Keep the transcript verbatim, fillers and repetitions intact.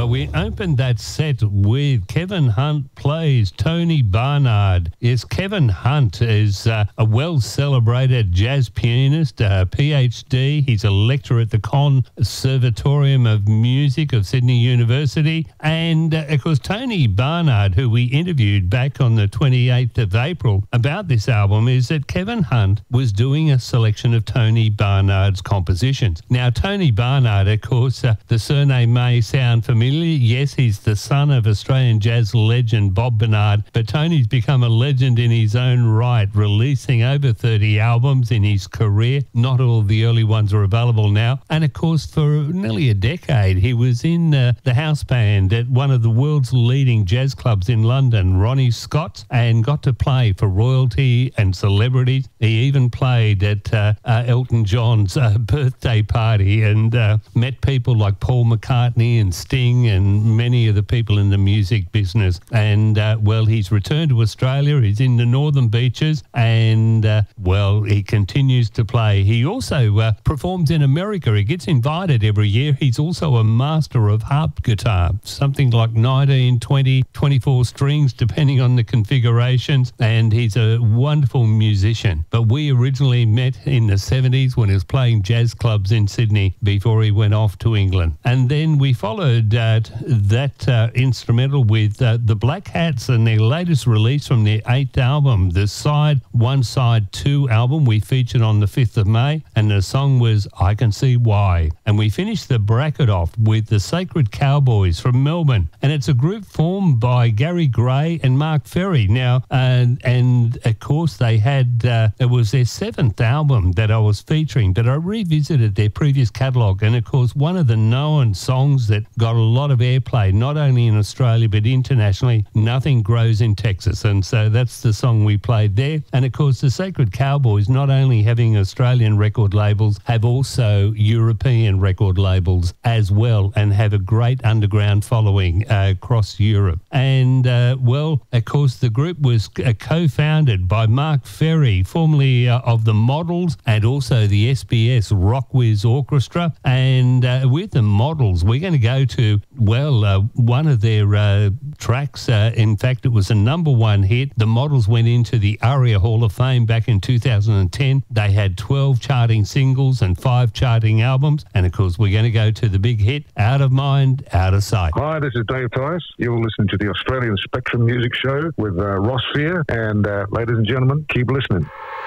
Well, we opened that set with Kevin Hunt Plays Tony Barnard. Yes, Kevin Hunt is uh, a well-celebrated jazz pianist, a P H D. He's a lecturer at the Conservatorium of Music of Sydney University. And, uh, of course, Tony Barnard, who we interviewed back on the twenty-eighth of April about this album, is that Kevin Hunt was doing a selection of Tony Barnard's compositions. Now, Tony Barnard, of course, uh, the surname may sound familiar. Yes, he's the son of Australian jazz legend Bob Barnard, but Tony's become a legend in his own right, releasing over thirty albums in his career. Not all the early ones are available now. And, of course, for nearly a decade, he was in uh, the house band at one of the world's leading jazz clubs in London, Ronnie Scott's, and got to play for royalty and celebrities. He even played at uh, uh, Elton John's uh, birthday party and uh, met people like Paul McCartney and Sting and many of the people in the music business. And, uh, well, he's returned to Australia. He's in the Northern Beaches and, uh, well, he continues to play. He also uh, performs in America. He gets invited every year. He's also a master of harp guitar, something like nineteen, twenty, twenty-four strings, depending on the configurations. And he's a wonderful musician. But we originally met in the seventies when he was playing jazz clubs in Sydney before he went off to England. And then we followed uh, that uh, instrumental with uh, the Black Hats and their latest release from their eighth album, the Side One Side Two album we featured on the fifth of May, and the song was I Can See Why. And we finished the bracket off with the Sacred Cowboys from Melbourne, and it's a group formed by Gary Gray and Mark Ferry. Now, and, and of course they had, uh, it was their seventh album that I was featuring, but I revisited their previous catalogue, and of course one of the known songs that got a lot of airplay, not only in Australia but internationally, Nothing Grows in Texas. And so that's the song we played there. And of course the Sacred Cowboys, not only having Australian record labels, have also European record labels as well, and have a great underground following uh, across Europe. And uh, well, of course the group was uh, co-founded by Mark Ferry, formerly uh, of the Models, and also the S B S Rock Whiz Orchestra. And uh, with the Models, we're going to go to, well, uh, one of their uh, tracks. Uh, in fact, it was a number one hit. The Models went into the ARIA Hall of Fame back in two thousand ten. They had twelve charting singles and five charting albums. And, of course, we're going to go to the big hit, Out of Mind, Out of Sight. Hi, this is Dave Tice. You're listening to the Australian Spectrum Music Show with uh, Ross Fear. And, uh, ladies and gentlemen, keep listening.